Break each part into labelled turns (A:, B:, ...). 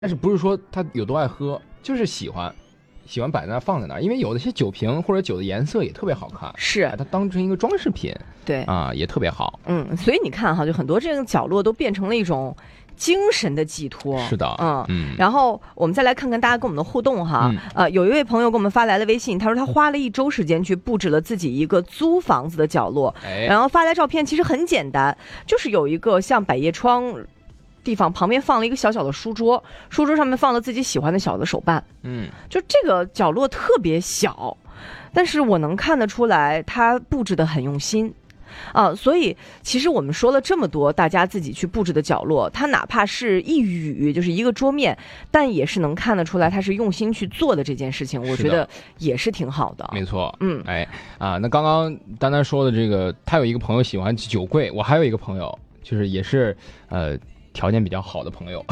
A: 但是不是说他有多爱喝，就是喜欢摆在那放在那儿，因为有的些酒瓶或者酒的颜色也特别好看，
B: 是
A: 它当成一个装饰品，
B: 对
A: 啊，也特别好。
B: 所以你看哈，就很多这个角落都变成了一种精神的寄托。
A: 是的，
B: 然后我们再来看看大家跟我们的互动哈。有一位朋友给我们发来了微信，他说他花了1周时间去布置了自己一个租房子的角落，然后发来照片，其实很简单，就是有一个像百叶窗地方，旁边放了一个小小的书桌，书桌上面放了自己喜欢的小的手办，就这个角落特别小，但是我能看得出来他布置得很用心所以其实我们说了这么多大家自己去布置的角落，它哪怕是一隅就是一个桌面，但也是能看得出来他是用心去做的这件事情，我觉得也是挺好的。
A: 没错，那刚刚丹丹说的这个，他有一个朋友喜欢酒柜，我还有一个朋友就是也是条件比较好的朋友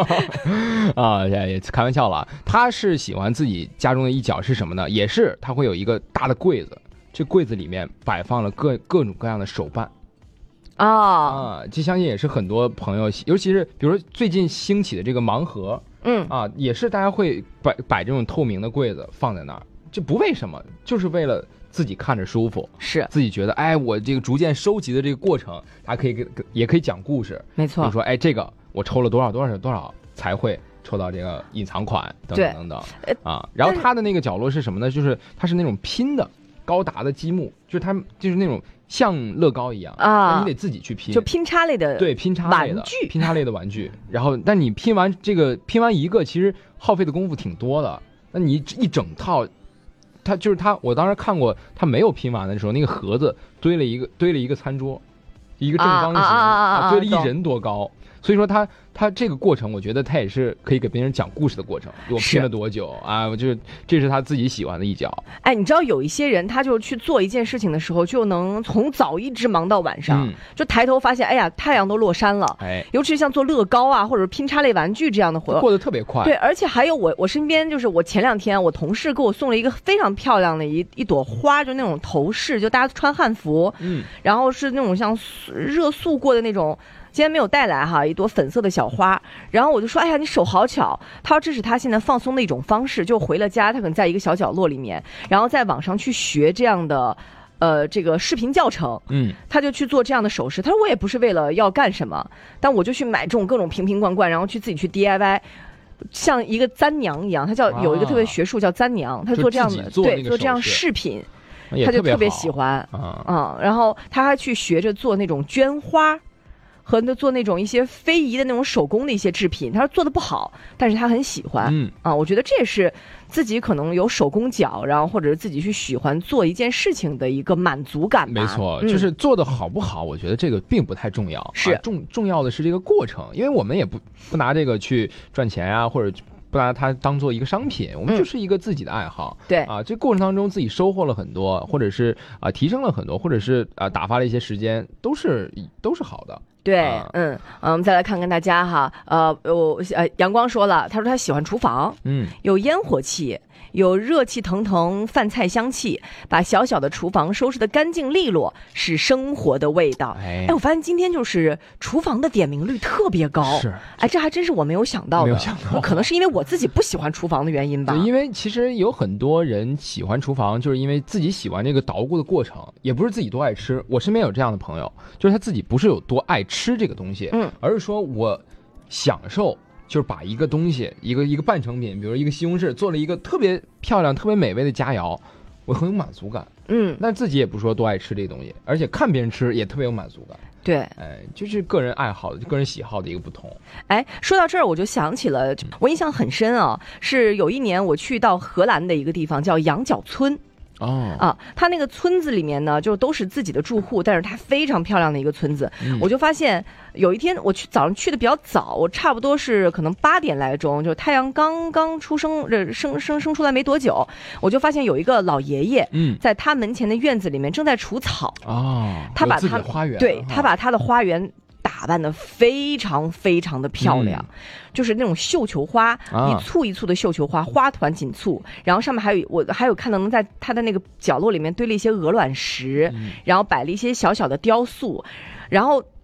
A: 也开玩笑了。他是喜欢自己家中的一角是什么呢？也是他会有一个大的柜子，这柜子里面摆放了各种各样的手办这相信也是很多朋友，尤其是比如说最近兴起的这个盲盒，也是大家会摆这种透明的柜子放在那儿，这不为什么，就是为了自己看着舒服，
B: 是
A: 自己觉得我这个逐渐收集的这个过程，它也可以讲故事，
B: 没错。
A: 比如说这个我抽了多少才会抽到这个隐藏款等等等等然后它的那个角落是什么呢？就是它是那种拼的高达的积木，就是它就是那种像乐高一样你得自己去拼，
B: 就拼插类的，
A: 对，拼插类的玩具。然后但你拼完一个，其实耗费的功夫挺多的。那你一整套。我当时看过，他没有拼完的时候，那个盒子堆了一个餐桌，一个正方形，堆了1人多高。所以说他这个过程，我觉得他也是可以给别人讲故事的过程。我拼了多久这是他自己喜欢的一角。
B: 你知道有一些人，他就去做一件事情的时候，就能从早一直忙到晚上，就抬头发现，太阳都落山了。尤其是像做乐高或者拼插类玩具这样的活，
A: 过得特别快。
B: 对，而且还有我身边，就是我前2天我同事给我送了一个非常漂亮的一朵花，就那种头饰，就大家穿汉服，然后是那种像热塑过的那种。今天没有带来一朵粉色的小花，然后我就说你手好巧。他说这是他现在放松的一种方式，就回了家，他可能在一个小角落里面，然后在网上去学这样的这个视频教程，他就去做这样的首饰。他说我也不是为了要干什么，但我就去买这种各种瓶瓶罐罐，然后去自己去 DIY， 像一个簪娘一样，他有一个特别学术叫簪娘，他做这样的做这样饰品，他就特别喜欢然后他还去学着做那种绢花。和做那种一些非遗的那种手工的一些制品，他说做的不好，但是他很喜欢我觉得这也是自己可能有手工脚，然后或者是自己去喜欢做一件事情的一个满足感吧。
A: 没错，就是做的好不好，我觉得这个并不太重要，
B: 是
A: 重要的是这个过程，因为我们也不拿这个去赚钱或者不拿它当做一个商品，我们就是一个自己的爱好。
B: 对
A: 这过程当中自己收获了很多，或者是提升了很多，或者是打发了一些时间，都是好的。
B: 对，我们再来看看大家阳光说了，他说他喜欢厨房，有烟火气，有热气腾腾饭菜香气，把小小的厨房收拾得干净利落，是生活的味道。我发现今天就是厨房的点名率特别高，
A: 是，
B: 这还真是我没有想到的，可能是因为我自己不喜欢厨房的原因吧。
A: 对，因为其实有很多人喜欢厨房，就是因为自己喜欢这个捣鼓的过程，也不是自己多爱吃。我身边有这样的朋友，就是他自己不是有多爱吃这个东西，而是说我享受。就是把一个东西，一个半成品，比如一个西红柿，做了一个特别漂亮、特别美味的佳肴，我很有满足感。但自己也不说多爱吃这个东西，而且看别人吃也特别有满足感。
B: 对，
A: 就是个人爱好、个人喜好的一个不同。
B: 说到这儿，我就想起了，我印象很深是有一年我去到荷兰的一个地方叫羊角村。它那个村子里面呢，就都是自己的住户，但是它非常漂亮的一个村子。我就发现有一天我早上去的比较早，我差不多是可能8点来钟，就太阳刚刚出生出来没多久，我就发现有一个老爷爷，在他门前的院子里面正在除草。
A: 他把他的花园，
B: 对，他把他的花园打扮得非常非常的漂亮，就是那种绣球花，一簇一簇的绣球花，花团锦簇，然后上面我还有看到能在它的那个角落里面堆了一些鹅卵石，然后摆了一些小小的雕塑，然后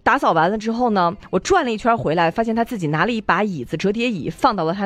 B: 打扫完了之后呢，我转了一圈回来，发现他自己拿了一把椅子折叠椅放到了他